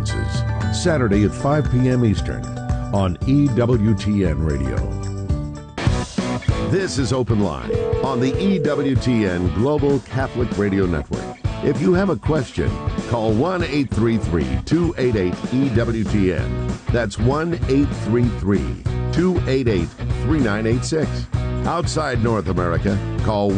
Appearances, Saturday at 5 p.m. Eastern on EWTN Radio. This is Open Line on the EWTN Global Catholic Radio Network. If you have a question, call 1-833-288-EWTN. That's 1-833-288-3986. Outside North America, call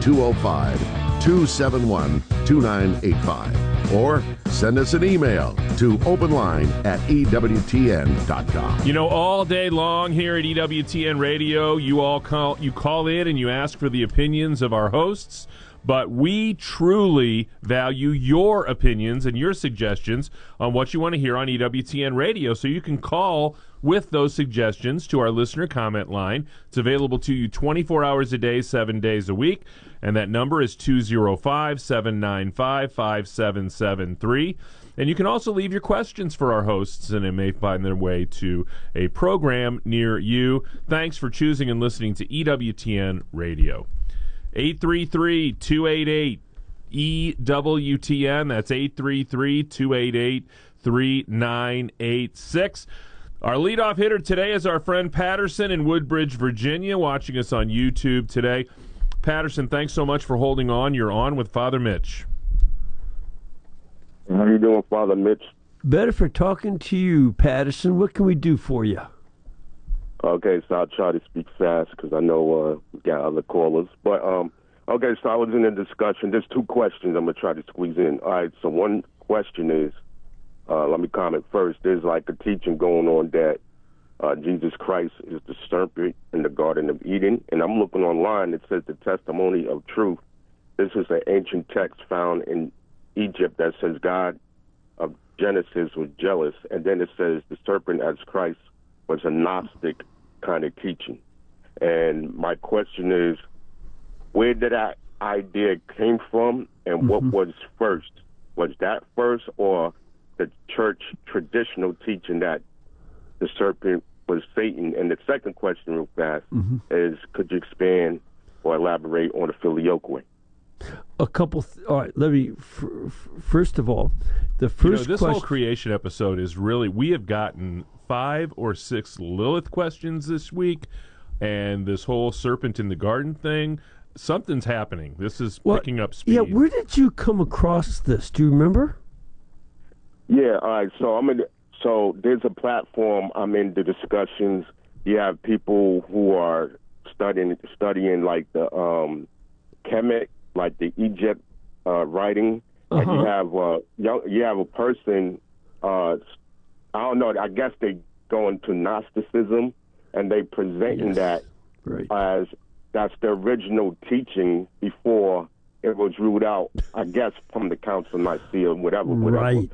1-205-271-2985. Or send us an email to openline@ewtn.com. You know, all day long here at EWTN Radio, you call in and you ask for the opinions of our hosts. But we truly value your opinions and your suggestions on what you want to hear on EWTN Radio. So you can call with those suggestions to our listener comment line. It's available to you 24 hours a day, 7 days a week. And that number is 205-795-5773. And you can also leave your questions for our hosts, and it may find their way to a program near you. Thanks for choosing and listening to EWTN Radio. 833-288-EWTN. That's 833-288-3986. Our leadoff hitter today is our friend Patterson in Woodbridge, Virginia, watching us on YouTube today. Patterson, thanks so much for holding on. You're on with Father Mitch. How you doing, Father Mitch? Better for talking to you, Patterson. What can we do for you? Okay, so I'll try to speak fast because I know we got other callers. But, okay, so I was in a discussion. There's two questions I'm going to try to squeeze in. All right, so one question is, let me comment first. There's like a teaching going on that Jesus Christ is the serpent in the Garden of Eden. And I'm looking online. It says the testimony of truth. This is an ancient text found in Egypt that says God of Genesis was jealous. And then it says the serpent as Christ was a Gnostic kind of teaching. And my question is, where did that idea came from, and what was first? Was that first, or the church traditional teaching that the serpent was Satan? And the second question, real fast, is could you expand or elaborate on the filioque? A couple. All right, let me. First of all, the first this question. whole creation episode is really, we have gotten 5 or 6 Lilith questions this week, and this whole serpent in the garden thing. Something's happening. This is picking up speed. Yeah, where did you come across this? Do you remember? Yeah, all right. So so there's a platform. I'm in the discussions. You have people who are studying like the Kemet, like the Egypt writing, and you have a person. I don't know. I guess they go into Gnosticism, and they presenting that as that's the original teaching before it was ruled out, I guess, from the Council of Nicaea, whatever. Right.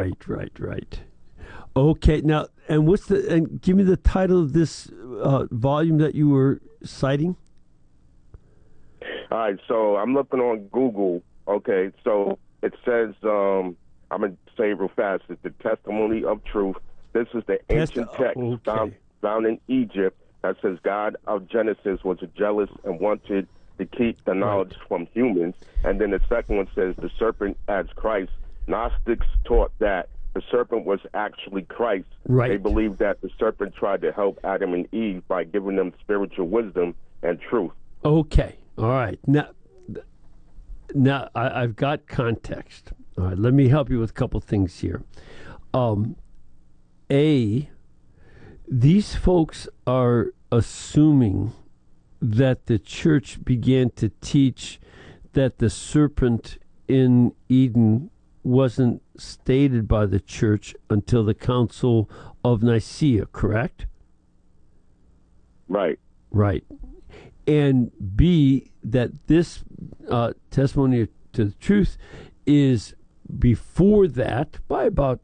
Okay, now, and give me the title of this volume that you were citing? All right, so I'm looking on Google. Okay, so it says, I'm going to say it real fast, it's the Testimony of Truth. This is the ancient text found in Egypt that says God of Genesis was jealous and wanted to keep the knowledge from humans. And then the second one says the serpent as Christ. Gnostics taught that the serpent was actually Christ. Right. They believed that the serpent tried to help Adam and Eve by giving them spiritual wisdom and truth. Okay. All right. Now I've got context. All right. Let me help you with a couple things here. These folks are assuming that the church began to teach that the serpent in Eden wasn't stated by the church until the Council of Nicaea, correct? Right. And B, that this testimony to the truth is before that by about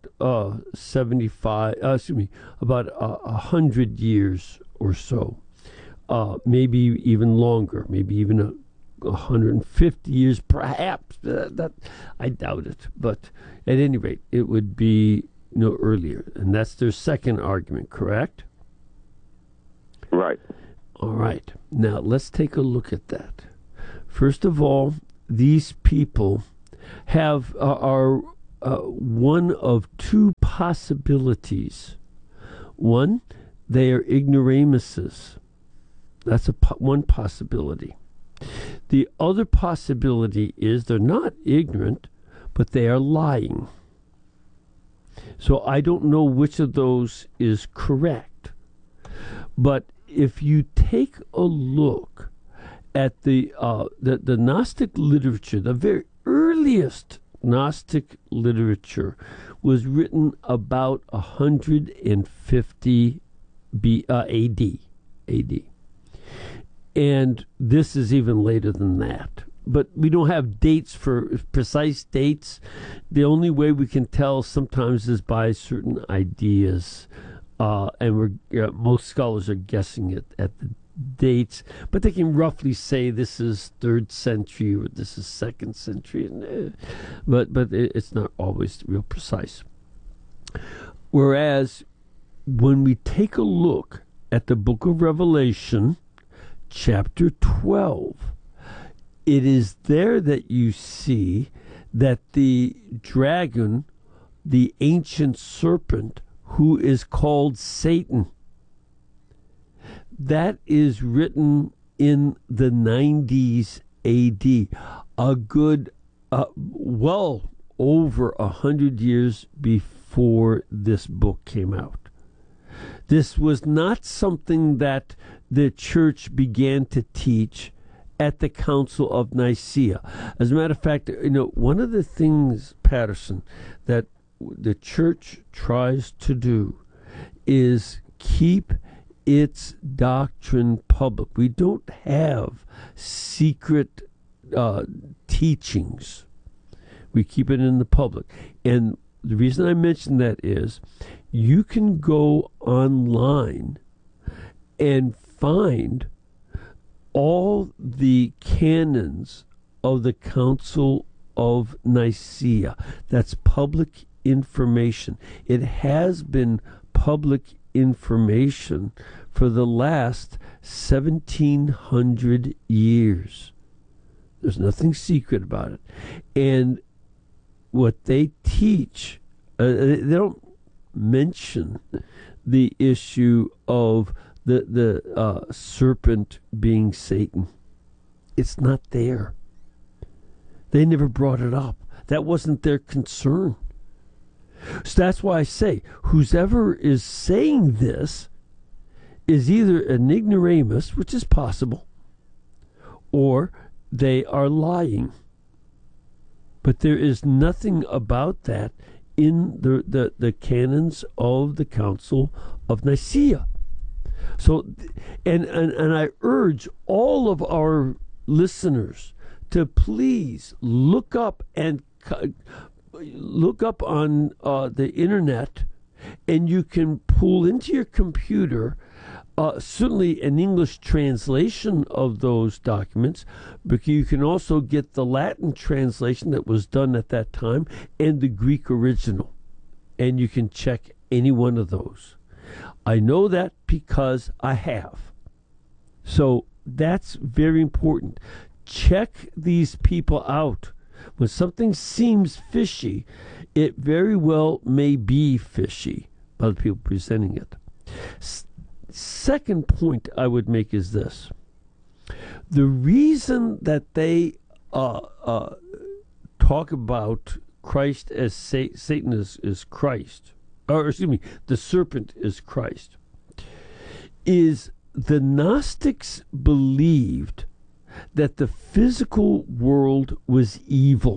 100 years or so, maybe even longer, maybe even 150 years, perhaps. That I doubt it, but at any rate, it would be earlier, and that's their second argument, correct? Right. All right. Now let's take a look at that. First of all, these people are one of two possibilities. One, they are ignoramuses. That's one possibility. The other possibility is they're not ignorant, but they are lying. So I don't know which of those is correct. But if you take a look at the Gnostic literature, the very earliest Gnostic literature was written about 150 AD. And this is even later than that. But we don't have dates for precise dates. The only way we can tell sometimes is by certain ideas. And most scholars are guessing it at the dates, but they can roughly say this is 3rd century or this is 2nd century, but it's not always real precise. Whereas when we take a look at the book of Revelation, chapter 12, it is there that you see that the dragon, the ancient serpent, who is called Satan, that is written in the 90s AD, a good, well over 100 years before this book came out. This was not something that the church began to teach at the Council of Nicaea. As a matter of fact, one of the things, Patterson, that the church tries to do is keep its doctrine public. We don't have secret teachings. We keep it in the public. And the reason I mention that is you can go online and find all the canons of the Council of Nicaea. That's public information. It has been public information for the last 1700 years. There's nothing secret about it. And what they teach, they don't mention the issue of the serpent being Satan. It's not there. They never brought it up. That wasn't their concern. So that's why I say, whoever is saying this is either an ignoramus, which is possible, or they are lying. But there is nothing about that in the canons of the Council of Nicaea. So, and I urge all of our listeners to please look up on the internet, and you can pull into your computer certainly an English translation of those documents, but you can also get the Latin translation that was done at that time and the Greek original, and you can check any one of those. I know that because I have. So that's very important. Check these people out. When something seems fishy, it very well may be fishy by the people presenting it. Second point I would make is this. The reason that they talk about Christ as Satan is Christ, or excuse me, the serpent is Christ, is the Gnostics believed that the physical world was evil.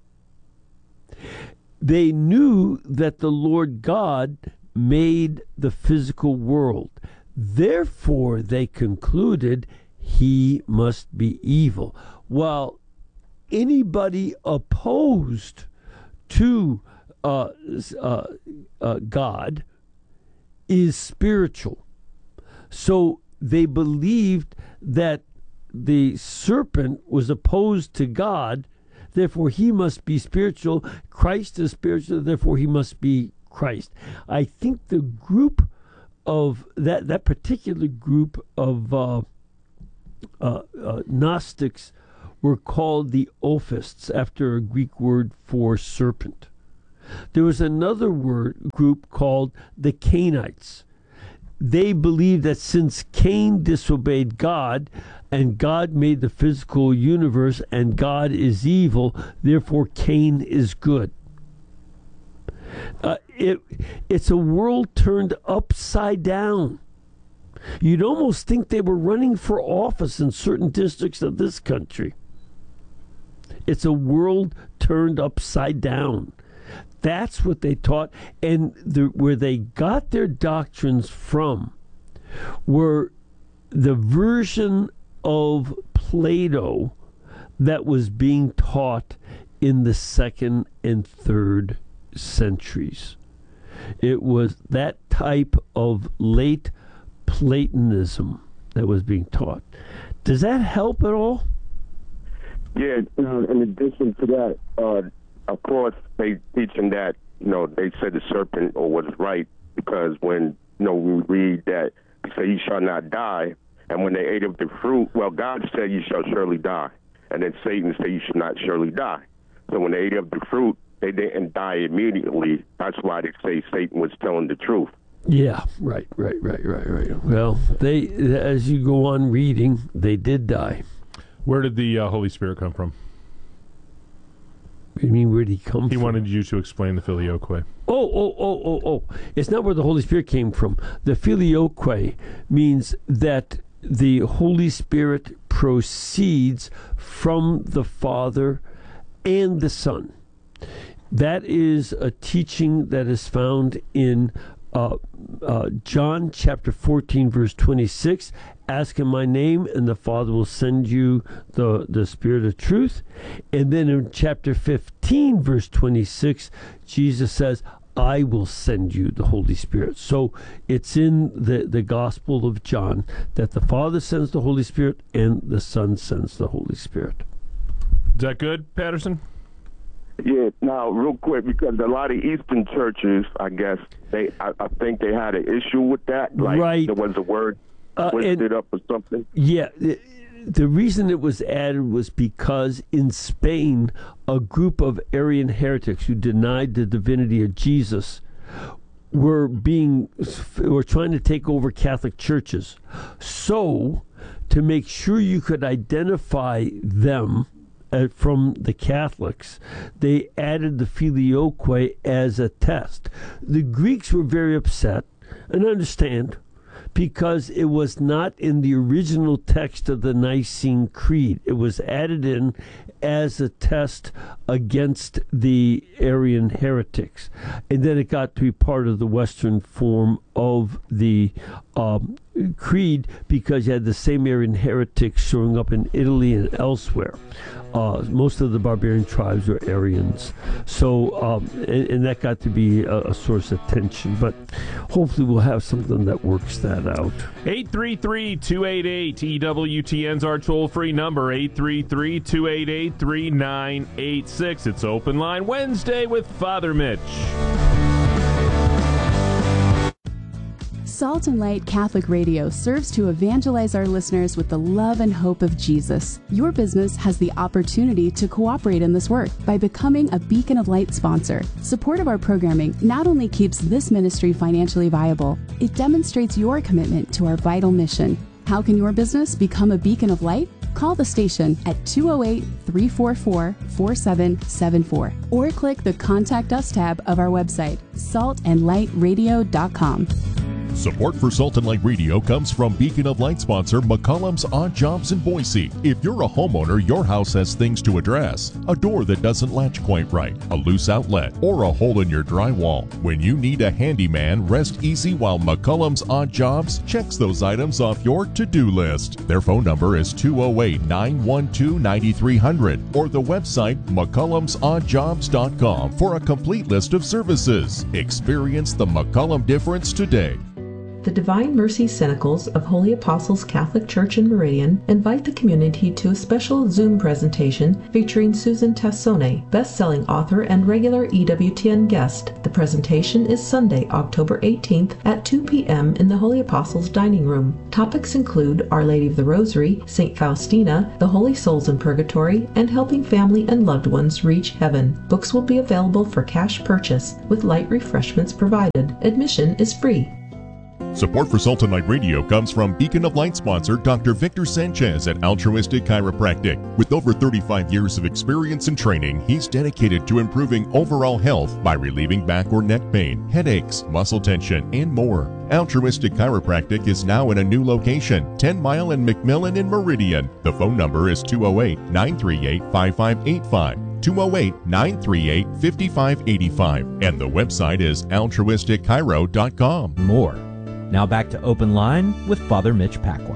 They knew that the Lord God made the physical world. Therefore, they concluded he must be evil. While anybody opposed to God is spiritual. So they believed that the serpent was opposed to God, therefore he must be spiritual. Christ is spiritual, therefore he must be Christ. I think the group of that particular group of Gnostics were called the Ophists, after a Greek word for serpent. There was another group called the Cainites. They believed that since Cain disobeyed God, and God made the physical universe, and God is evil, therefore Cain is good. It's a world turned upside down. You'd almost think they were running for office in certain districts of this country. It's a world turned upside down. That's what they taught, and where they got their doctrines from were the version of Plato that was being taught in the 2nd and 3rd centuries. It was that type of late Platonism that was being taught. Does that help at all? Yeah, in addition to that, of course, they teaching that, they said the serpent was right because when, we read that, say you shall not die, and when they ate of the fruit, well, God said you shall surely die, and then Satan said you should not surely die. So when they ate of the fruit, they didn't die immediately. That's why they say Satan was telling the truth. Yeah, right. Well, as you go on reading, they did die. Where did the Holy Spirit come from? What do you mean, where did he come from? He wanted you to explain the filioque. Oh. It's not where the Holy Spirit came from. The filioque means that the Holy Spirit proceeds from the Father and the Son. That is a teaching that is found in John chapter 14, verse 26. Ask in my name, and the Father will send you the Spirit of truth. And then in chapter 15, verse 26, Jesus says, I will send you the Holy Spirit. So it's in the Gospel of John that the Father sends the Holy Spirit and the Son sends the Holy Spirit. Is that good, Patterson? Yeah, now, real quick, because a lot of Eastern churches, I guess, I think they had an issue with that. Like, right. There was a word twisted up or something. Yeah, the reason it was added was because in Spain, a group of Arian heretics who denied the divinity of Jesus were trying to take over Catholic churches. So, to make sure you could identify them from the Catholics, they added the filioque as a test. The Greeks were very upset, and understand, because it was not in the original text of the Nicene Creed. It was added in as a test against the Arian heretics. And then it got to be part of the Western form of the creed, because you had the same Arian heretics showing up in Italy and elsewhere. Most of the barbarian tribes were Aryans. So, and that got to be a source of tension. But hopefully we'll have something that works that out. 833-288-EWTN's our toll-free number, 833-288-3986. It's Open Line Wednesday with Father Mitch. Salt and Light Catholic Radio serves to evangelize our listeners with the love and hope of Jesus. Your business has the opportunity to cooperate in this work by becoming a Beacon of Light sponsor. Support of our programming not only keeps this ministry financially viable, it demonstrates your commitment to our vital mission. How can your business become a beacon of light? Call the station at 208-344-4774 or click the Contact Us tab of our website, saltandlightradio.com. Support for Salt and Light Radio comes from Beacon of Light sponsor McCollum's Odd Jobs in Boise. If you're a homeowner, your house has things to address. A door that doesn't latch quite right, a loose outlet, or a hole in your drywall. When you need a handyman, rest easy while McCollum's Odd Jobs checks those items off your to-do list. Their phone number is 208-912-9300 or the website McCollum'soddjobs.com for a complete list of services. Experience the McCollum difference today. The Divine Mercy Cenacles of Holy Apostles Catholic Church in Meridian invite the community to a special Zoom presentation featuring Susan Tassone, best-selling author and regular EWTN guest. The presentation is Sunday, October 18th at 2 p.m. in the Holy Apostles Dining Room. Topics include Our Lady of the Rosary, St. Faustina, the Holy Souls in Purgatory, and helping family and loved ones reach heaven. Books will be available for cash purchase with light refreshments provided. Admission is free. Support for Salt and Light Radio comes from Beacon of Light sponsor Dr. Victor Sanchez at Altruistic Chiropractic. With over 35 years of experience and training, he's dedicated to improving overall health by relieving back or neck pain, headaches, muscle tension, and more. Altruistic Chiropractic is now in a new location, 10 Mile and McMillan in Meridian. The phone number is 208-938-5585. 208-938-5585. And the website is altruisticchiro.com. More. Now back to Open Line with Father Mitch Pacwa.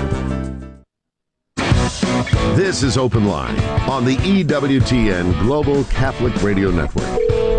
This is Open Line on the EWTN Global Catholic Radio Network.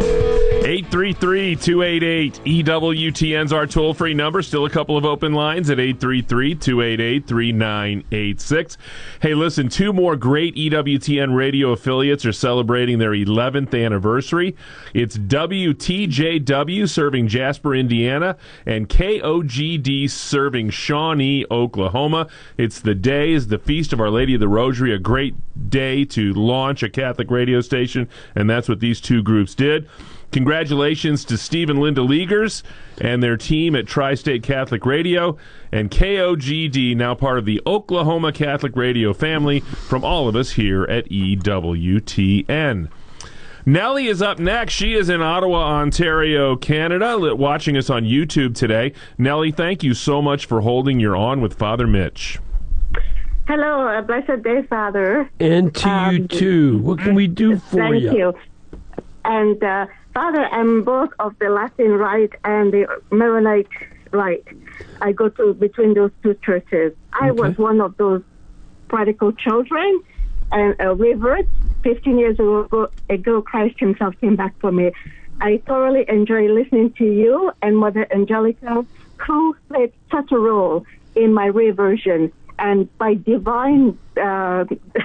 833-288-EWTN's our toll-free number. Still a couple of open lines at 833-288-3986. Hey, listen, two more great EWTN radio affiliates are celebrating their 11th anniversary. It's WTJW serving Jasper, Indiana, and KOGD serving Shawnee, Oklahoma. It's the Feast of Our Lady of the Rosary, a great day to launch a Catholic radio station, and that's what these two groups did. Congratulations to Steve and Linda Leagers and their team at Tri-State Catholic Radio, and KOGD, now part of the Oklahoma Catholic Radio family, from all of us here at EWTN. Nellie is up next. She is in Ottawa, Ontario, Canada, watching us on YouTube today. Nellie, thank you so much for holding your On with Father Mitch. Hello, blessed day, Father. And to you, too. What can we do for you? Thank you. And, Father, I'm both of the Latin Rite and the Maronite Rite. I go to between those two churches. I was one of those prodigal children and a revert. 15 years ago, Christ himself came back for me. I thoroughly enjoy listening to you and Mother Angelica, who played such a role in my reversion. And by divine, I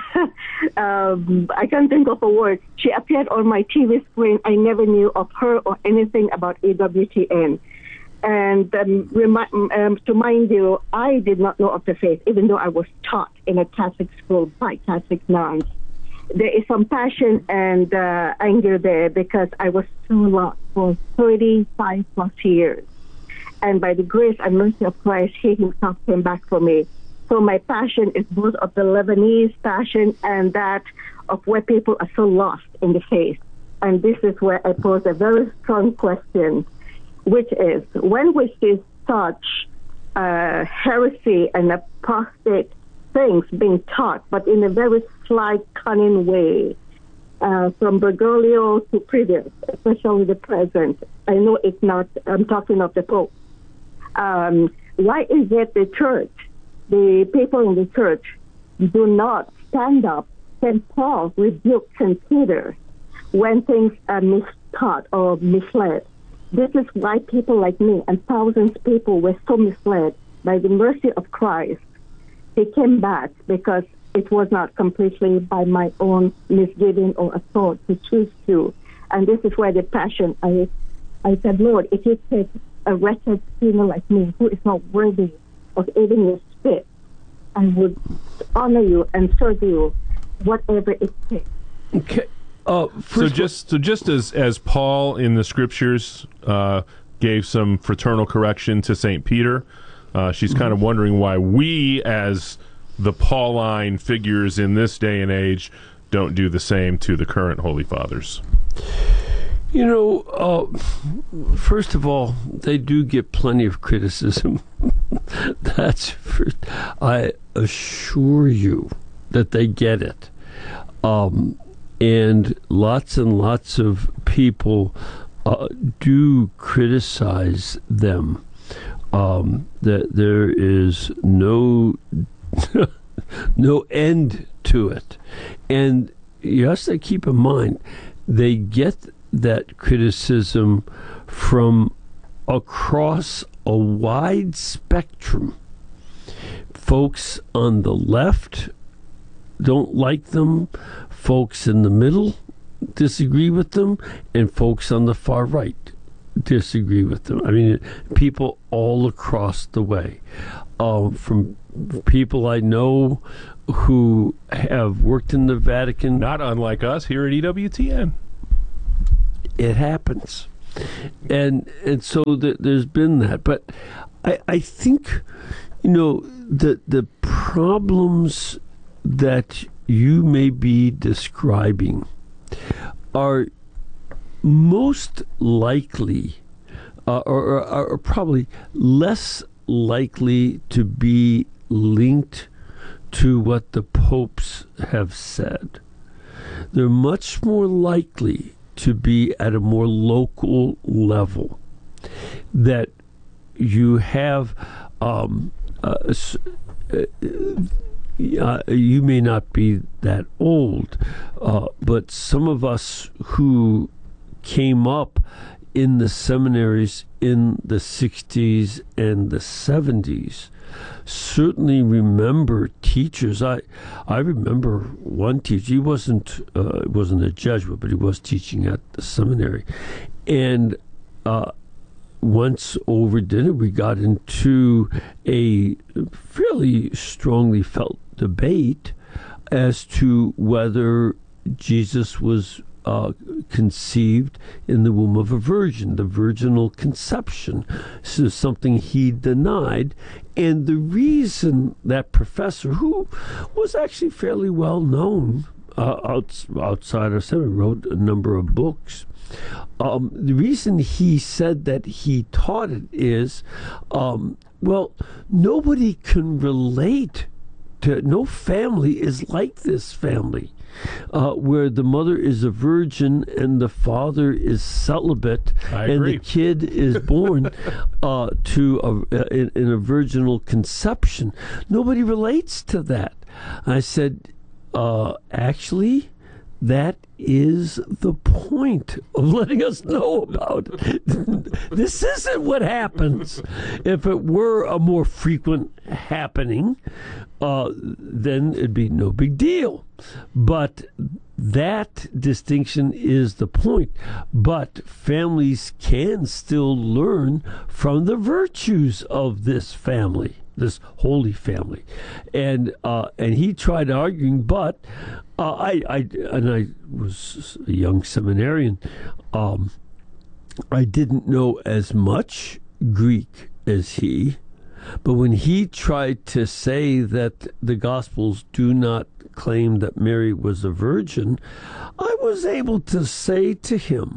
can't think of a word. She appeared on my TV screen. I never knew of her or anything about EWTN. And to mind you, I did not know of the faith, even though I was taught in a Catholic school by Catholic nuns. There is some passion and anger there because I was so lost for 35 plus years. And by the grace and mercy of Christ, he himself came back for me. So my passion is both of the Lebanese passion and that of where people are so lost in the faith. And this is where I pose a very strong question, which is, when we see such heresy and apostate things being taught, but in a very slight, cunning way, from Bergoglio to previous, especially the present, I know it's not, I'm talking of the Pope. Why is it the church, the people in the church, do not stand up? St. Paul rebuked St. Peter when things are mistaught or misled. This is why people like me and thousands of people were so misled. By the mercy of Christ, he came back because it was not completely by my own misgiving or assault to choose to. And this is where the passion, I said, Lord, if you take a wretched sinner like me who is not worthy of eating your spit, I would honor you and serve you, whatever it takes. Okay. So just as Paul in the Scriptures gave some fraternal correction to St. Peter, she's kind of wondering why we, as the Pauline figures in this day and age, don't do the same to the current Holy Fathers. You know, first of all, they do get plenty of criticism. That's first. I assure you that they get it. And lots of people do criticize them. That there is no end to it. And you have to keep in mind, they get that criticism from across a wide spectrum. Folks on the left don't like them, folks in the middle disagree with them, and folks on the far right disagree with them. I mean, people all across the way. From people I know who have worked in the Vatican. Not unlike us here at EWTN. It happens. And so there's been that. But I think, the problems that you may be describing are most likely or are probably less likely to be linked to what the popes have said. They're much more likely to be at a more local level, that you have you may not be that old, but some of us who came up in the seminaries in the 60s and the 70s certainly remember teachers. I remember one teacher. He wasn't a Jesuit, but he was teaching at the seminary. And once over dinner, we got into a fairly strongly felt debate as to whether Jesus was conceived in the womb of a virgin, the virginal conception. This is something he denied. And the reason that professor, who was actually fairly well known outside of seminary, wrote a number of books, the reason he said that he taught it is, nobody can relate to, no family is like this family. Where the mother is a virgin and the father is celibate, and the kid is born in a virginal conception. Nobody relates to that. I said, actually, that is the point of letting us know about it. This isn't what happens. If it were a more frequent happening, then it'd be no big deal. But that distinction is the point. But families can still learn from the virtues of this family, this holy family. And he tried arguing, but I was a young seminarian. I didn't know as much Greek as he, but when he tried to say that the Gospels do not claim that Mary was a virgin, I was able to say to him,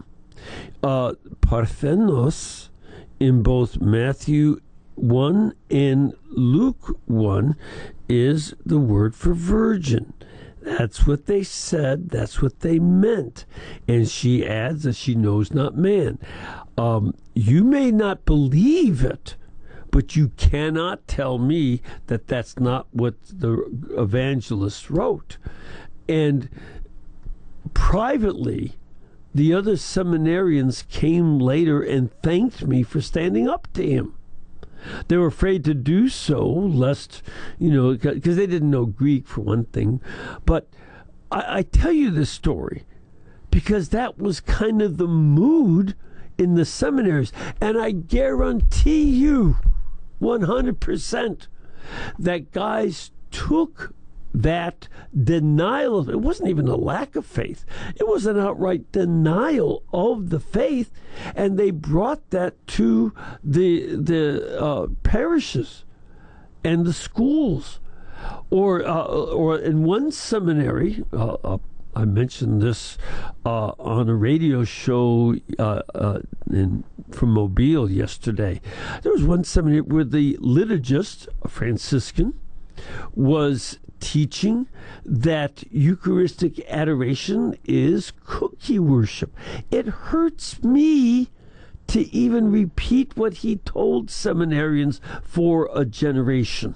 Parthenos in both Matthew 1 and Luke 1 is the word for virgin. That's what they said. That's what they meant. And she adds that she knows not man. You may not believe it, but you cannot tell me that that's not what the evangelists wrote. And privately, the other seminarians came later and thanked me for standing up to him. They were afraid to do so, lest, because they didn't know Greek, for one thing. But I tell you this story because that was kind of the mood in the seminaries. And I guarantee you 100% that guys took that denial of, it wasn't even a lack of faith, it was an outright denial of the faith, and they brought that to the parishes and the schools, or in one seminary. I mentioned this on a radio show from Mobile yesterday. There was one seminary where the liturgist, a Franciscan, was teaching that Eucharistic adoration is cookie worship. It hurts me to even repeat what he told seminarians for a generation.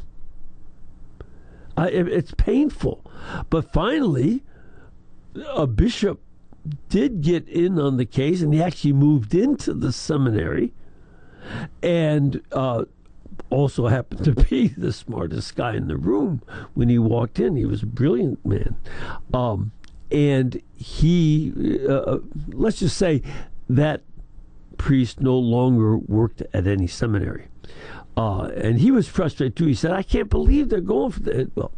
It's painful. But finally, a bishop did get in on the case, and he actually moved into the seminary and also happened to be the smartest guy in the room when he walked in. He was a brilliant man. And he, let's just say that priest no longer worked at any seminary. And he was frustrated too. He said, I can't believe they're going for that. Well,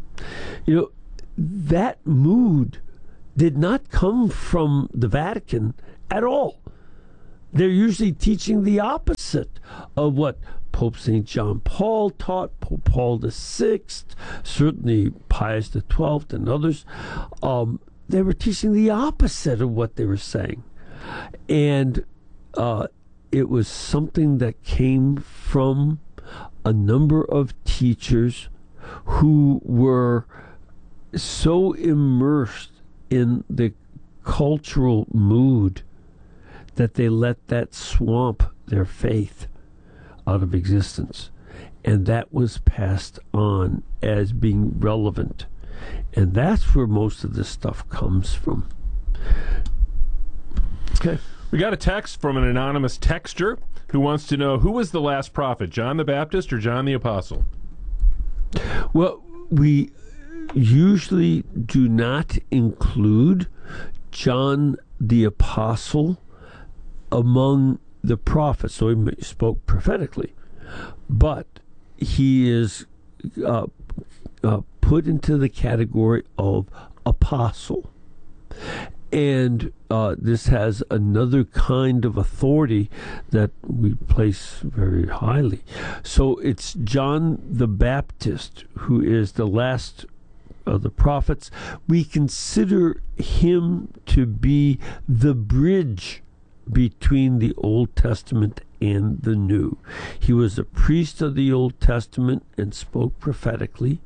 that mood did not come from the Vatican at all. They're usually teaching the opposite of what Pope St. John Paul taught, Pope Paul VI, certainly Pius XII and others. They were teaching the opposite of what they were saying. And it was something that came from a number of teachers who were so immersed in the cultural mood that they let that swamp their faith out of existence. And that was passed on as being relevant. And that's where most of this stuff comes from. Okay. We got a text from an anonymous texter who wants to know, who was the last prophet, John the Baptist or John the Apostle? Well, we usually do not include John the Apostle among the prophets, so he spoke prophetically, but he is put into the category of apostle. And this has another kind of authority that we place very highly. So it's John the Baptist who is the last of the prophets. We consider him to be the bridge between the Old Testament and the New. He was a priest of the Old Testament and spoke prophetically,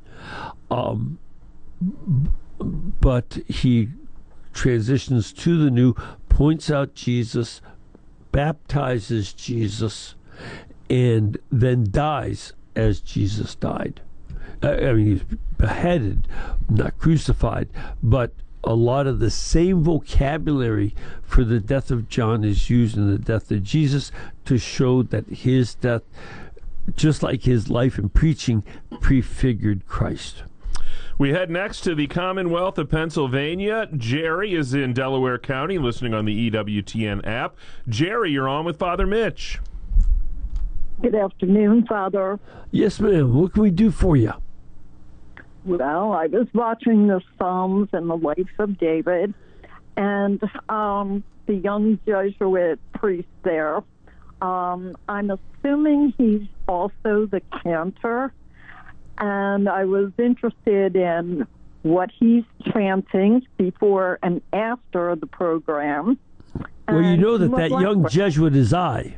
but he transitions to the New, points out Jesus, baptizes Jesus, and then dies as Jesus died. I mean, he's beheaded, not crucified, but a lot of the same vocabulary for the death of John is used in the death of Jesus to show that his death, just like his life and preaching, prefigured Christ. We head next to the Commonwealth of Pennsylvania. Jerry is in Delaware County, listening on the EWTN app. Jerry, you're on with Father Mitch. Good afternoon, Father. Yes, ma'am. What can we do for you? Well, I was watching the Psalms and the life of David, and the young Jesuit priest there, I'm assuming he's also the cantor, and I was interested in what he's chanting before and after the program. Well, you know that young Jesuit is I.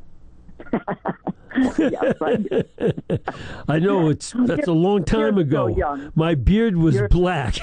Yes, I do. I know that's a long time ago. Young. My beard was black.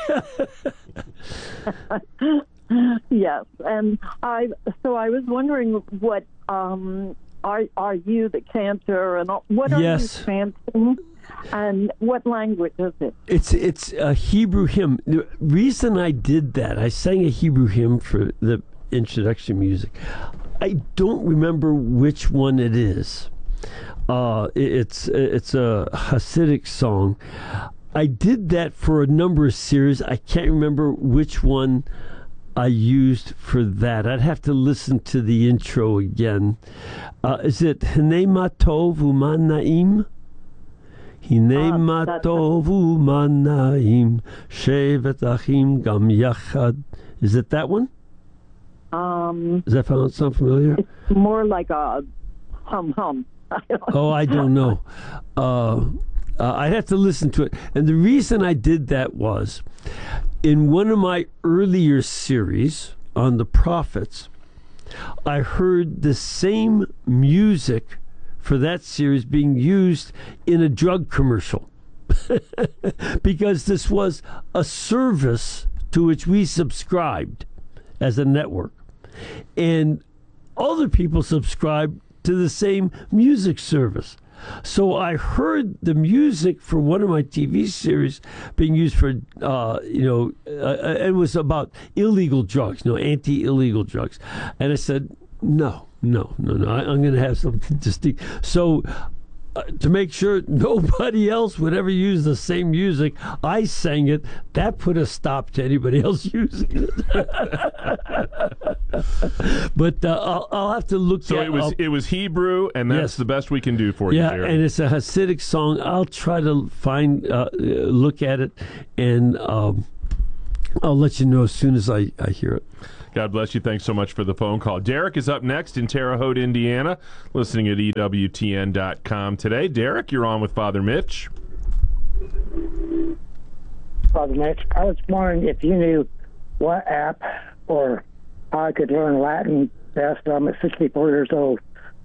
Yes, and I was wondering what are you the cantor, and what are you chanting, and what language is it? It's a Hebrew hymn. The reason I did that, I sang a Hebrew hymn for the introduction music. I don't remember which one it is. It's a Hasidic song. I did that for a number of series. I can't remember which one I used for that. I'd have to listen to the intro again. Is it Hinei ma tov u'ma na'im? Hinei ma tov u'ma na'im shevet achim gam yachad. Is it that one? Does that sound familiar? It's more like a hum. I don't know. I'd have to listen to it. And the reason I did that was, in one of my earlier series on the prophets, I heard the same music for that series being used in a drug commercial. Because this was a service to which we subscribed as a network. And other people subscribed to the same music service. So I heard the music for one of my TV series being used for, it was about illegal drugs, anti-illegal drugs. And I said, no, No. I'm going to have something distinct. So, to make sure nobody else would ever use the same music, I sang it. That put a stop to anybody else using it. But I'll have to look. So it was Hebrew, and that's the best we can do for you, Jerry. Yeah, and it's a Hasidic song. I'll try to find, look at it, and I'll let you know as soon as I hear it. God bless you. Thanks so much for the phone call. Derek is up next in Terre Haute, Indiana, listening at EWTN.com today. Derek, you're on with Father Mitch. Father Mitch, I was wondering if you knew what app or how I could learn Latin best. I'm at 64 years old.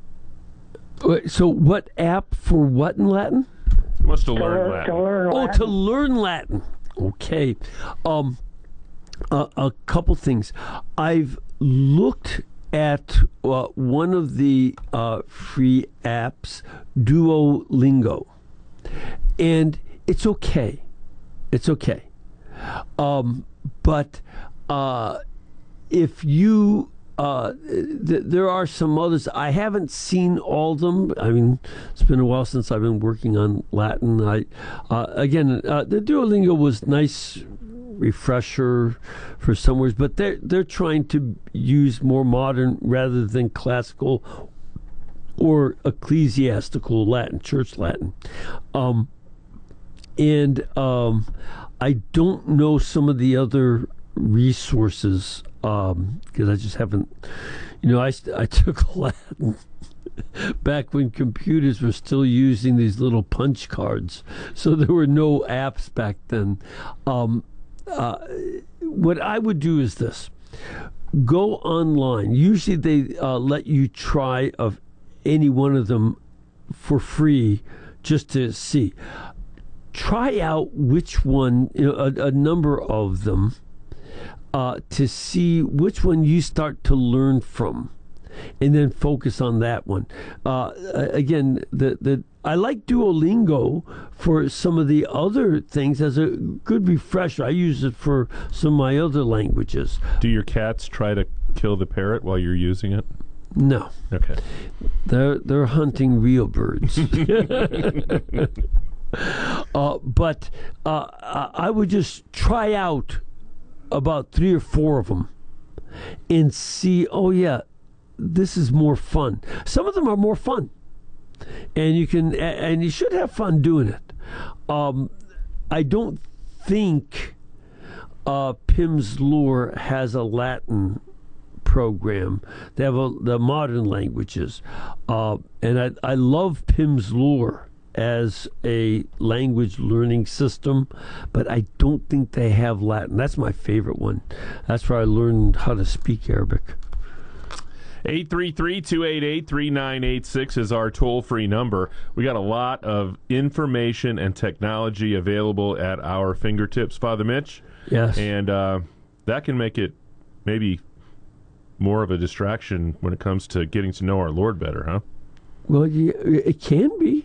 So what app for what in Latin? He wants to learn Latin. To learn Latin. To learn Latin. Okay. A couple things. I've looked at one of the free apps, Duolingo, and it's okay. It's okay. But if you there are some others. I haven't seen all of them. I mean, it's been a while since I've been working on Latin. The Duolingo was nice refresher for some words, but they're trying to use more modern rather than classical or ecclesiastical Latin, church Latin. I don't know some of the other resources because I just haven't. I took Latin back when computers were still using these little punch cards, so there were no apps back then. What I would do is this: go online. Usually they let you try of any one of them for free just to see. Try out which one, a number of them, to see which one you start to learn from, and then focus on that one. Again, I like Duolingo for some of the other things as a good refresher. I use it for some of my other languages. Do your cats try to kill the parrot while you're using it? No. Okay. They're hunting real birds. But I would just try out about 3 or 4 of them and see, oh yeah, this is more fun. Some of them are more fun, and you should have fun doing it. I don't think Pimsleur has a Latin program. They have the modern languages, and I love Pimsleur as a language learning system, but I don't think they have Latin. That's my favorite one. That's where I learned how to speak Arabic. 833-288-3986 is our toll-free number. We got a lot of information and technology available at our fingertips, Father Mitch. Yes. And that can make it maybe more of a distraction when it comes to getting to know our Lord better, huh? Well, it can be.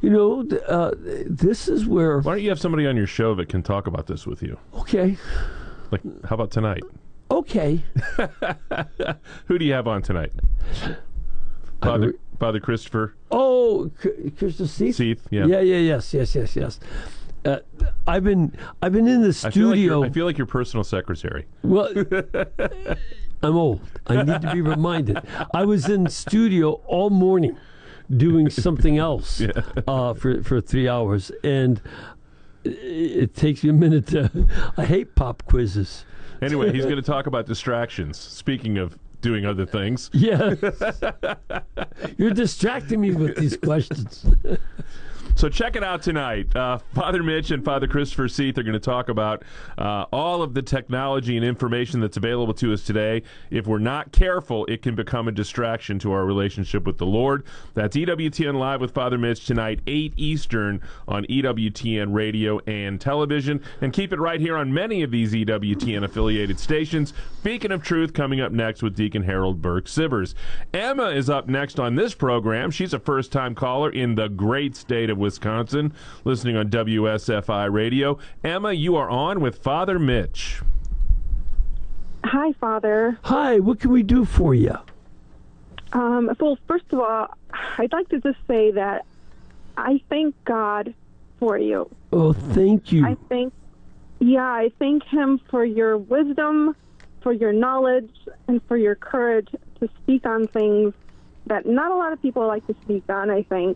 This is where... Why don't you have somebody on your show that can talk about this with you? Okay. Like, how about tonight? Okay. Who do you have on tonight? Father Christopher? Oh, Christopher Seath? Seath, yeah. Yes. I've been in the studio. I feel like your personal secretary. Well, I'm old. I need to be reminded. I was in studio all morning doing something else for 3 hours, and it takes me a minute to... I hate pop quizzes. Anyway, he's going to talk about distractions. Speaking of doing other things. Yeah. You're distracting me with these questions. So check it out tonight. Father Mitch and Father Christopher Seath are going to talk about all of the technology and information that's available to us today. If we're not careful, it can become a distraction to our relationship with the Lord. That's EWTN Live with Father Mitch tonight, 8 Eastern on EWTN Radio and Television. And keep it right here on many of these EWTN-affiliated stations. Beacon of Truth coming up next with Deacon Harold Burke-Sivers. Emma is up next on this program. She's a first-time caller in the great state of Wisconsin, listening on WSFI Radio. Emma, you are on with Father Mitch. Hi, Father. Hi, what can we do for you? Well, first of all, I'd like to just say that I thank God for you. Oh, thank you. I thank Him for your wisdom, for your knowledge, and for your courage to speak on things that not a lot of people like to speak on, I think.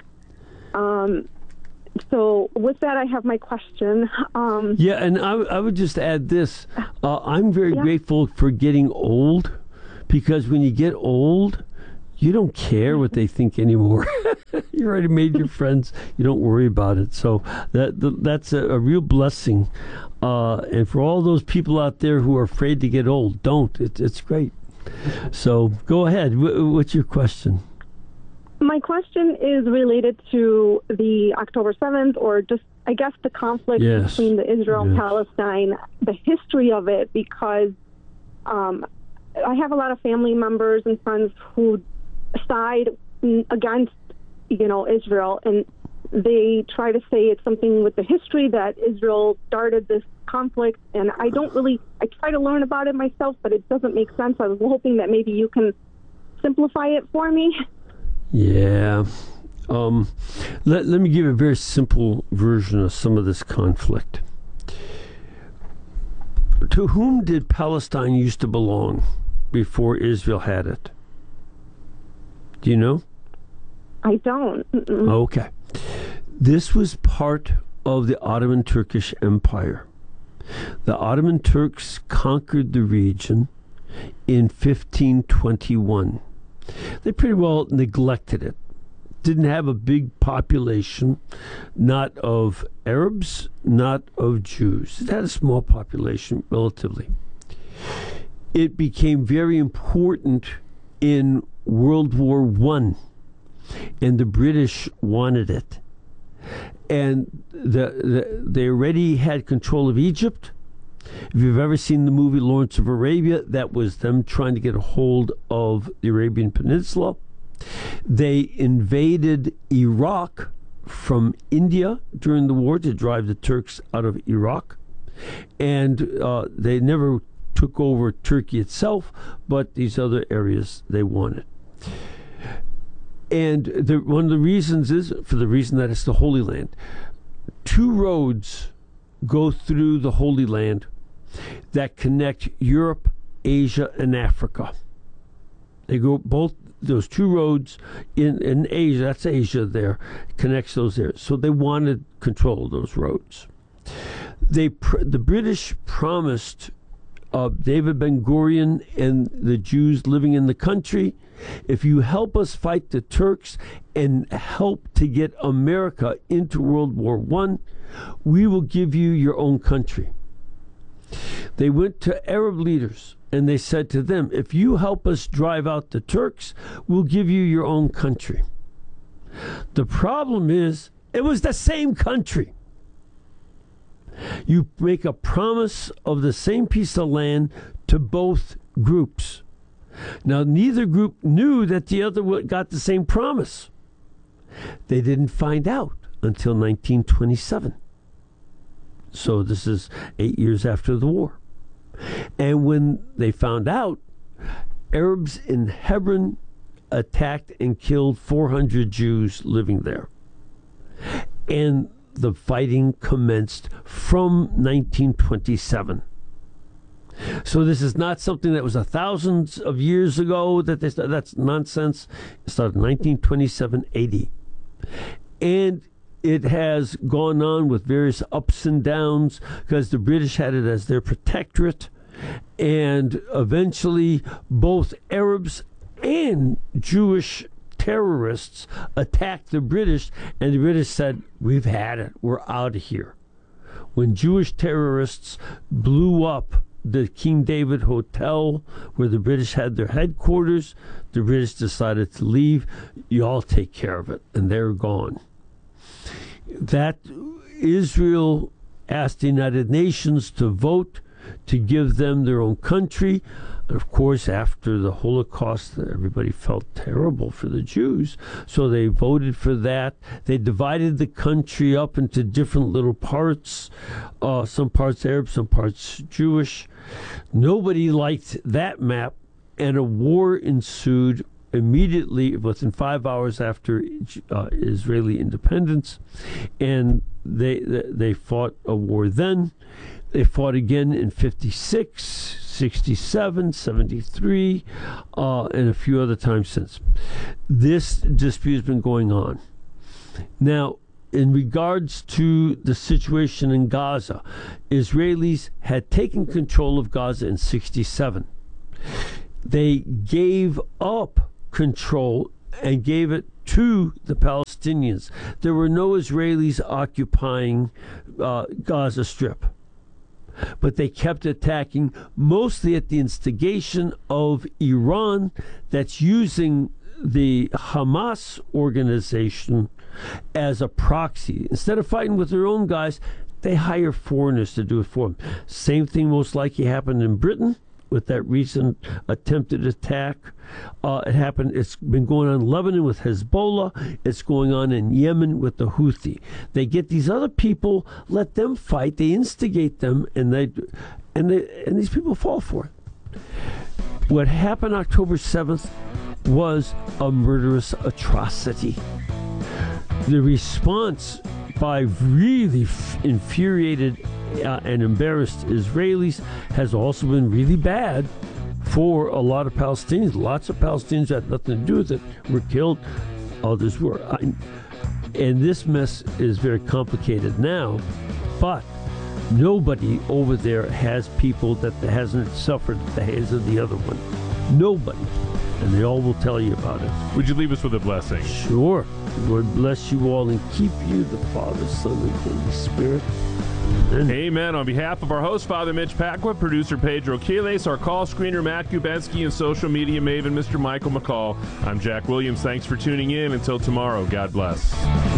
So with that, I have my question. And I would just add this. I'm very grateful for getting old, because when you get old, you don't care what they think anymore. You already made your friends. You don't worry about it. So that's a real blessing. And for all those people out there who are afraid to get old, don't. It's great. So go ahead. What's your question? My question is related to the October 7th, or just, I guess, the conflict between the Israel and Palestine, the history of it, because I have a lot of family members and friends who side against, Israel, and they try to say it's something with the history that Israel started this conflict, and I try to learn about it myself, but it doesn't make sense. I was hoping that maybe you can simplify it for me. Yeah. Let me give a very simple version of some of this conflict. To whom did Palestine used to belong before Israel had it? Do you know? I don't. Okay. This was part of the Ottoman Turkish Empire. The Ottoman Turks conquered the region in 1521. They pretty well neglected it. Didn't have a big population, not of Arabs, not of Jews. It had a small population, relatively. It became very important in World War I, and the British wanted it. And they already had control of Egypt. If you've ever seen the movie Lawrence of Arabia, that was them trying to get a hold of the Arabian Peninsula. They invaded Iraq from India during the war to drive the Turks out of Iraq. And they never took over Turkey itself, but these other areas they wanted. And one of the reasons is for the reason that it's the Holy Land. 2 roads go through the Holy Land that connect Europe, Asia, and Africa. They go both those 2 roads in Asia. That's Asia there. Connects those there. So they wanted control of those roads. The British promised David Ben-Gurion and the Jews living in the country, if you help us fight the Turks and help to get America into World War I, we will give you your own country. They went to Arab leaders and they said to them, if you help us drive out the Turks, we'll give you your own country. The problem is, it was the same country. You make a promise of the same piece of land to both groups. Now, neither group knew that the other got the same promise. They didn't find out until 1927. So this is 8 years after the war. And when they found out, Arabs in Hebron attacked and killed 400 Jews living there. And the fighting commenced from 1927. So this is not something that was thousands of years ago that they started. That's nonsense. It started in 1927 AD. And it has gone on with various ups and downs because the British had it as their protectorate. And eventually both Arabs and Jewish terrorists attacked the British, and the British said, we've had it. We're out of here. When Jewish terrorists blew up the King David Hotel where the British had their headquarters, the British decided to leave. You all take care of it. And they're gone. That Israel asked the United Nations to vote to give them their own country. And of course, after the Holocaust, everybody felt terrible for the Jews. So they voted for that. They divided the country up into different little parts. Some parts Arab, some parts Jewish. Nobody liked that map. And a war ensued immediately, within 5 hours after Israeli independence, and they fought a war then. They fought again in 56, 67, 73, and a few other times since. This dispute has been going on. Now, in regards to the situation in Gaza, Israelis had taken control of Gaza in 67. They gave up control and gave it to the Palestinians. There were no Israelis occupying Gaza Strip. But they kept attacking, mostly at the instigation of Iran, that's using the Hamas organization as a proxy. Instead of fighting with their own guys, they hire foreigners to do it for them. Same thing most likely happened in Britain with that recent attempted attack. It's been going on in Lebanon with Hezbollah. It's going on in Yemen with the Houthi. They get these other people, let them fight. They instigate them, and these people fall for it. What happened October 7th was a murderous atrocity. The response by really infuriated and embarrassed Israelis has also been really bad for a lot of Palestinians. Lots of Palestinians had nothing to do with it, were killed, others were. And this mess is very complicated now, but nobody over there has people that hasn't suffered at the hands of the other one. Nobody. And they all will tell you about it. Would you leave us with a blessing? Sure. The Lord bless you all and keep you, the Father, Son, and Holy Spirit. Amen. Amen. On behalf of our host, Father Mitch Pacwa, producer Pedro Quiles, our call screener Matt Kubensky, and social media maven Mr. Michael McCall, I'm Jack Williams. Thanks for tuning in. Until tomorrow, God bless.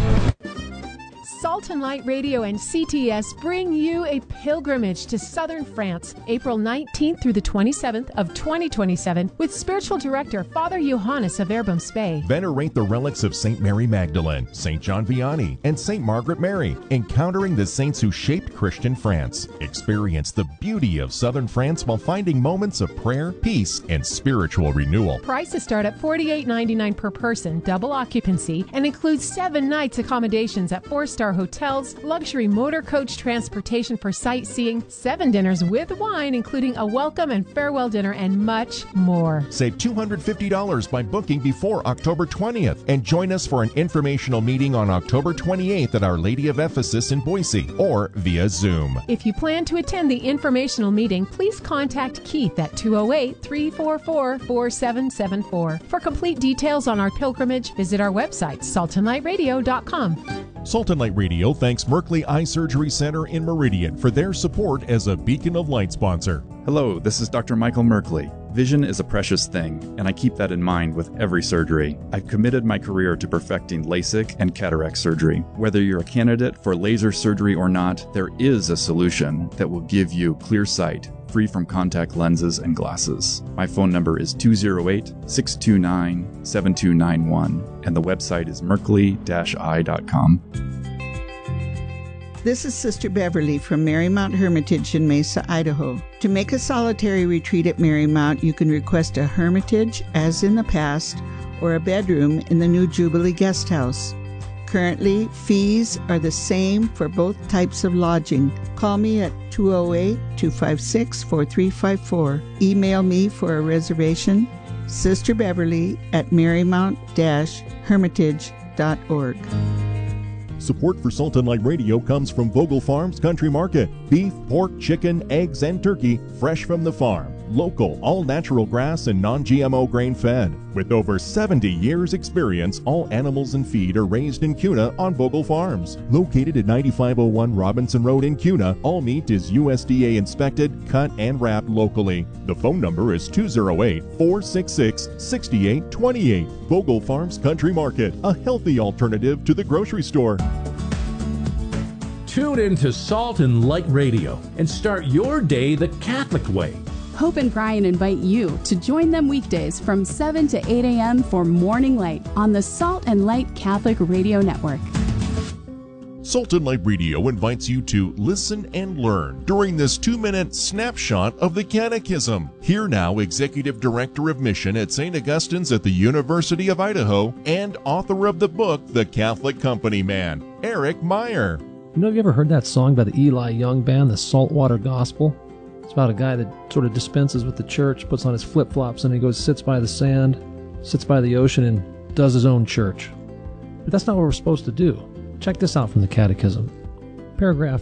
Salt and Light Radio and CTS bring you a pilgrimage to southern France, April 19th through the 27th of 2027, with spiritual director Father Johannes of Erbum Spey. Venerate the relics of St. Mary Magdalene, St. John Vianney, and St. Margaret Mary, encountering the saints who shaped Christian France. Experience the beauty of southern France while finding moments of prayer, peace, and spiritual renewal. Prices start at $48.99 per person, double occupancy, and includes 7 nights accommodations at 4-star hotels, luxury motor coach transportation for sightseeing, 7 dinners with wine, including a welcome and farewell dinner, and much more. Save $250 by booking before October 20th and join us for an informational meeting on October 28th at Our Lady of Ephesus in Boise or via Zoom. If you plan to attend the informational meeting, please contact Keith at 208-344-4774. For complete details on our pilgrimage, visit our website, saltandlightradio.com. Salt and Light Radio thanks Merkley Eye Surgery Center in Meridian for their support as a Beacon of Light sponsor. Hello, this is Dr. Michael Merkley. Vision is a precious thing, and I keep that in mind with every surgery. I've committed my career to perfecting LASIK and cataract surgery. Whether you're a candidate for laser surgery or not, there is a solution that will give you clear sight, free from contact lenses and glasses. My phone number is 208-629-7291, and the website is merkley-eye.com. This is Sister Beverly from Marymount Hermitage in Mesa, Idaho. To make a solitary retreat at Marymount, you can request a hermitage, as in the past, or a bedroom in the new Jubilee Guest House. Currently, fees are the same for both types of lodging. Call me at 208-256-4354. Email me for a reservation, sisterbeverly@marymount-hermitage.org. Support for Salt and Light Radio comes from Vogel Farms Country Market. Beef, pork, chicken, eggs, and turkey fresh from the farm. Local, all-natural grass and non-GMO grain-fed. With over 70 years' experience, all animals and feed are raised in Kuna on Vogel Farms. Located at 9501 Robinson Road in Kuna, all meat is USDA inspected, cut, and wrapped locally. The phone number is 208-466-6828. Vogel Farms Country Market, a healthy alternative to the grocery store. Tune in to Salt and Light Radio and start your day the Catholic way. Hope and Brian invite you to join them weekdays from 7 to 8 a.m. for Morning Light on the Salt and Light Catholic Radio Network. Salt and Light Radio invites you to listen and learn during this 2-minute snapshot of the Catechism. Here now, Executive Director of Mission at St. Augustine's at the University of Idaho and author of the book, The Catholic Company Man, Eric Meyer. Have you ever heard that song by the Eli Young Band, The Saltwater Gospel? It's about a guy that sort of dispenses with the church, puts on his flip-flops, and he goes, sits by the sand, sits by the ocean, and does his own church. But that's not what we're supposed to do. Check this out from the Catechism. Paragraph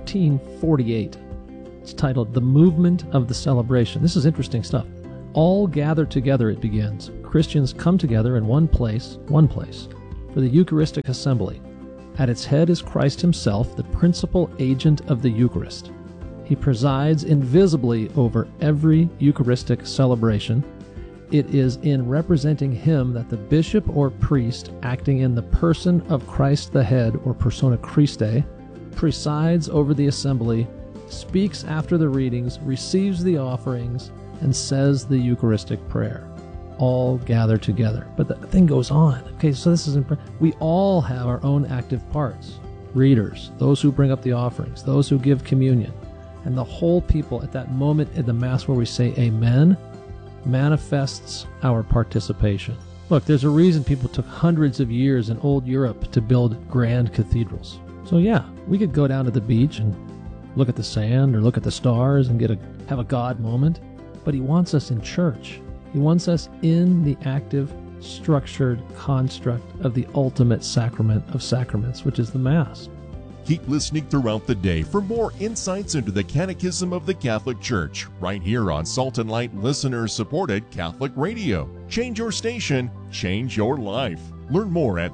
1348. It's titled, The Movement of the Celebration. This is interesting stuff. All gather together, it begins. Christians come together in one place, for the Eucharistic assembly. At its head is Christ himself, the principal agent of the Eucharist. He presides invisibly over every Eucharistic celebration. It is in representing him that the bishop or priest, acting in the person of Christ the head, or persona Christi, presides over the assembly, speaks after the readings, receives the offerings, and says the Eucharistic prayer. All gather together. But the thing goes on. Okay, so this is important. We all have our own active parts. Readers, those who bring up the offerings, those who give communion. And the whole people at that moment in the Mass where we say Amen, manifests our participation. Look, there's a reason people took hundreds of years in old Europe to build grand cathedrals. So yeah, we could go down to the beach and look at the sand or look at the stars and have a God moment, but he wants us in church. He wants us in the active, structured construct of the ultimate sacrament of sacraments, which is the Mass. Keep listening throughout the day for more insights into the Catechism of the Catholic Church, right here on Salt and Light listener-supported Catholic Radio. Change your station, change your life. Learn more at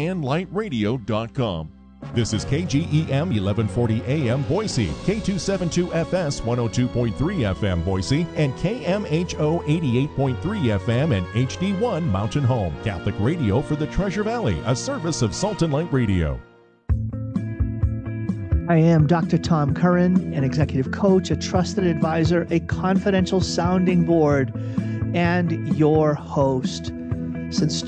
saltandlightradio.com. This is KGEM 1140 AM Boise, K272FS 102.3 FM Boise, and KMHO 88.3 FM and HD1 Mountain Home. Catholic Radio for the Treasure Valley, a service of Salt and Light Radio. I am Dr. Tom Curran, an executive coach, a trusted advisor, a confidential sounding board, and your host since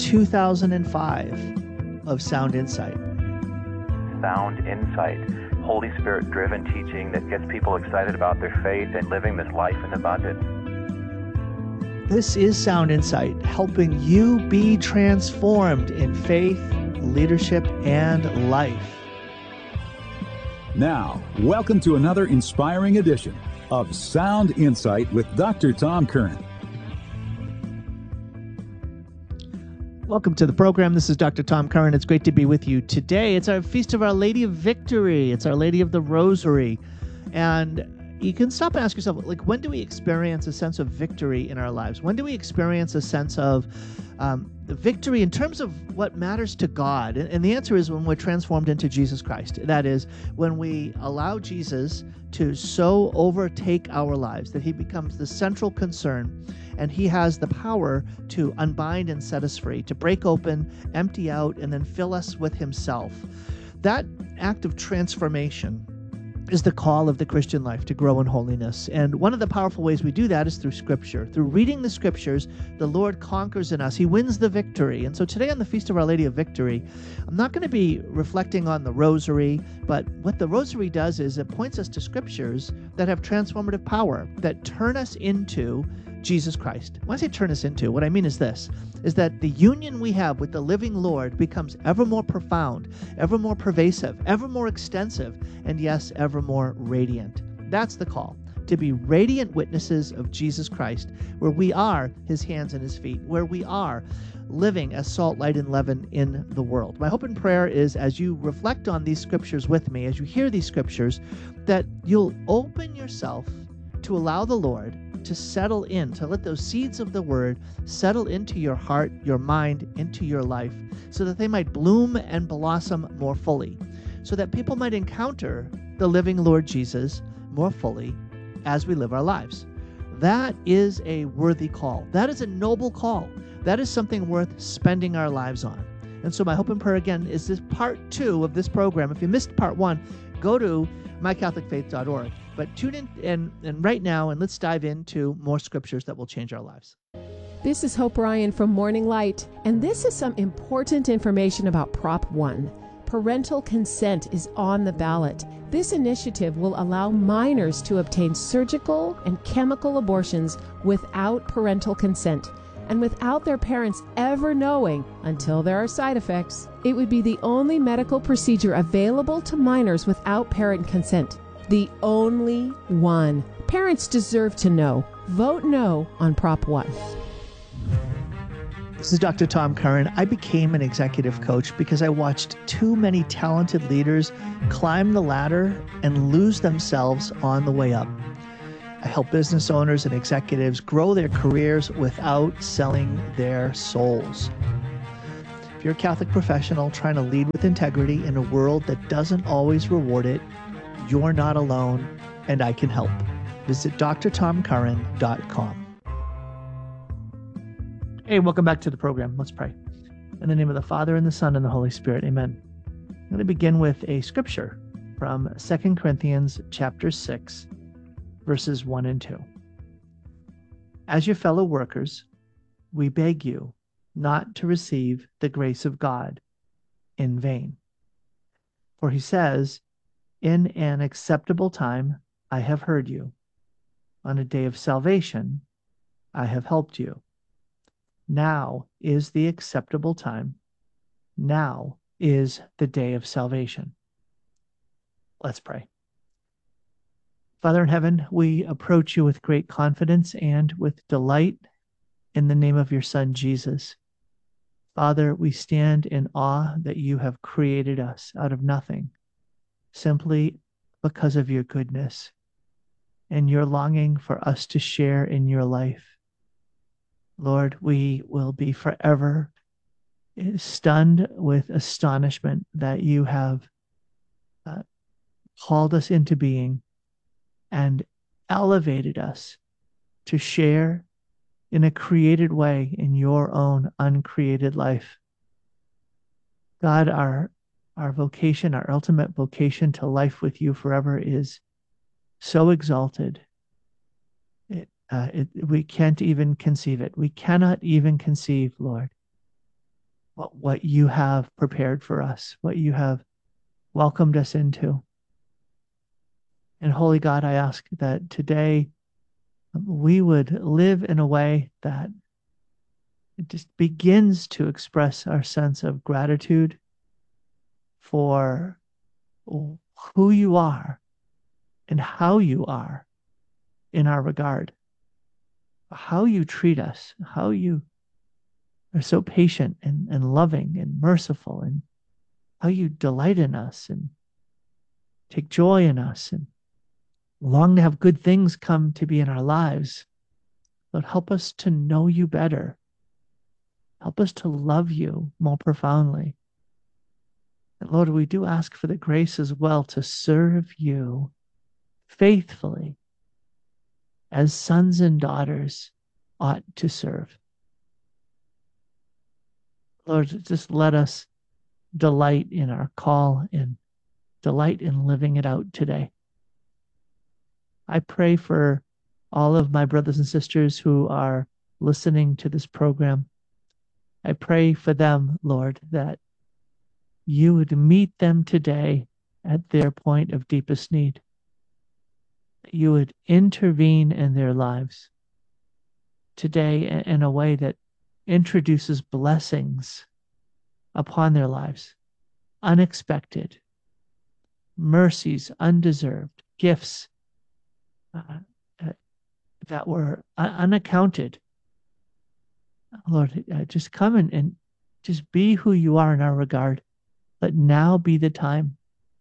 2005 of Sound Insight. Sound Insight, Holy Spirit-driven teaching that gets people excited about their faith and living this life in abundance. This is Sound Insight, helping you be transformed in faith, leadership, and life. Now, welcome to another inspiring edition of Sound Insight with Dr. Tom Curran. Welcome to the program. This is Dr. Tom Curran. It's great to be with you today. It's our Feast of Our Lady of Victory. It's Our Lady of the Rosary. And you can stop and ask yourself, when do we experience a sense of victory in our lives? When do we experience a sense of victory in terms of what matters to God? And the answer is when we're transformed into Jesus Christ. That is, when we allow Jesus to so overtake our lives that he becomes the central concern, and he has the power to unbind and set us free, to break open, empty out, and then fill us with himself. That act of transformation is the call of the Christian life, to grow in holiness. And one of the powerful ways we do that is through Scripture. Through reading the Scriptures, the Lord conquers in us. He wins the victory. And so today on the Feast of Our Lady of Victory, I'm not going to be reflecting on the Rosary, but what the Rosary does is it points us to Scriptures that have transformative power, that turn us into Jesus Christ. When I say turn us into, what I mean is this, is that the union we have with the living Lord becomes ever more profound, ever more pervasive, ever more extensive, and yes, ever more radiant. That's the call, to be radiant witnesses of Jesus Christ, where we are his hands and his feet, where we are living as salt, light, and leaven in the world. My hope and prayer is, as you reflect on these scriptures with me, as you hear these scriptures, that you'll open yourself to allow the Lord to settle in, to let those seeds of the word settle into your heart, your mind, into your life, so that they might bloom and blossom more fully, so that people might encounter the living Lord Jesus more fully as we live our lives. That is a worthy call. That is a noble call. That is something worth spending our lives on. And so my hope and prayer again is this part 2 of this program. If you missed part 1, go to mycatholicfaith.org. But tune in and right now, and let's dive into more scriptures that will change our lives. This is Hope Ryan from Morning Light, and this is some important information about Prop 1. parental consent is on the ballot. This initiative will allow minors to obtain surgical and chemical abortions without parental consent and without their parents ever knowing until there are side effects. It would be the only medical procedure available to minors without parent consent. The only one. Parents deserve to know. Vote no on Prop 1. This is Dr. Tom Curran. I became an executive coach because I watched too many talented leaders climb the ladder and lose themselves on the way up. I help business owners and executives grow their careers without selling their souls. If you're a Catholic professional trying to lead with integrity in a world that doesn't always reward it, you're not alone, and I can help. Visit drtomcurran.com. Hey, welcome back to the program. Let's pray. In the name of the Father, and the Son, and the Holy Spirit, amen. I'm going to begin with a scripture from 2 Corinthians chapter 6, verses 1 and 2. As your fellow workers, we beg you not to receive the grace of God in vain. For he says, in an acceptable time I have heard you. On a day of salvation I have helped you. Now is the acceptable time. Now is the day of salvation. Let's pray. Father in heaven, we approach you with great confidence and with delight in the name of your Son, Jesus. Father, we stand in awe that you have created us out of nothing, simply because of your goodness and your longing for us to share in your life. Lord, we will be forever stunned with astonishment that you have called us into being and elevated us to share in a created way in your own uncreated life. God, our vocation, our ultimate vocation to life with you forever is so exalted. We can't even conceive it. We cannot even conceive, Lord, what you have prepared for us, what you have welcomed us into. And Holy God, I ask that today we would live in a way that it just begins to express our sense of gratitude for who you are and how you are in our regard. How you treat us, how you are so patient and loving and merciful, and how you delight in us and take joy in us and long to have good things come to be in our lives. Lord, help us to know you better. Help us to love you more profoundly. And Lord, we do ask for the grace as well to serve you faithfully as sons and daughters ought to serve. Lord, just let us delight in our call and delight in living it out today. I pray for all of my brothers and sisters who are listening to this program. I pray for them, Lord, that you would meet them today at their point of deepest need. You would intervene in their lives today in a way that introduces blessings upon their lives, unexpected, mercies undeserved, gifts that were unaccounted. Lord, just come and just be who you are in our regard. Let now be the time.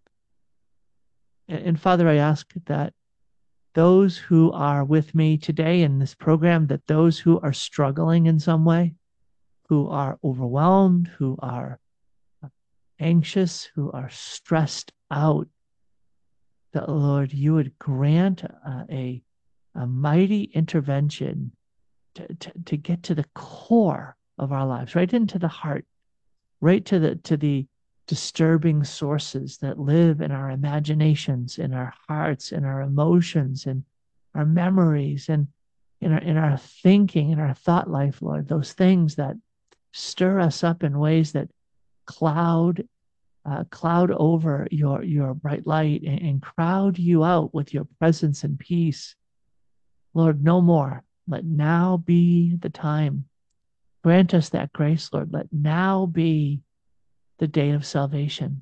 And Father, I ask that those who are with me today in this program, that those who are struggling in some way, who are overwhelmed, who are anxious, who are stressed out, that, Lord, you would grant a mighty intervention to get to the core of our lives, right into the heart, right to the disturbing sources that live in our imaginations, in our hearts, in our emotions, in our memories, and in our thinking, in our thought life, Lord, those things that stir us up in ways that cloud cloud over your bright light and crowd you out with your presence and peace. Lord, no more. Let now be the time. Grant us that grace, Lord. Let now be the day of salvation.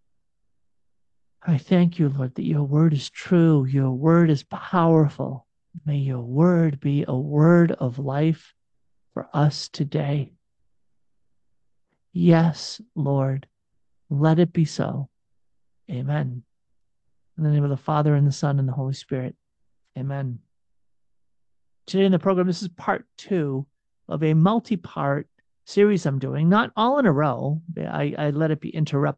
I thank you, Lord, that your word is true. Your word is powerful. May your word be a word of life for us today. Yes, Lord, let it be so. Amen. In the name of the Father, and the Son, and the Holy Spirit. Amen. Today in the program, this is part 2 of a multi-part series I'm doing, not all in a row. I let it be interrupted